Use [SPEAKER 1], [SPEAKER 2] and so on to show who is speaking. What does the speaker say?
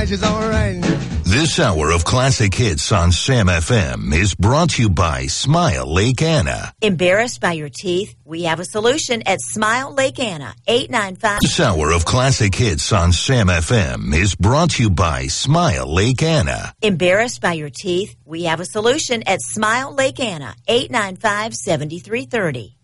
[SPEAKER 1] much is all right.
[SPEAKER 2] This hour of classic hits on Sam FM is brought to you by Smile Lake Anna.
[SPEAKER 3] Embarrassed by your teeth? We have a solution at Smile Lake Anna, 895.
[SPEAKER 2] This hour of classic hits on Sam FM is brought to you by Smile Lake Anna.
[SPEAKER 3] Embarrassed by your teeth? We have a solution at Smile Lake Anna, 895-7330.